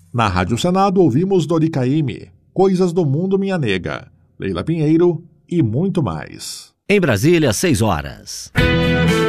Na Rádio Senado ouvimos Dori Caymmi, Coisas do Mundo Minha Nega, Leila Pinheiro e muito mais. Em Brasília, 6 horas.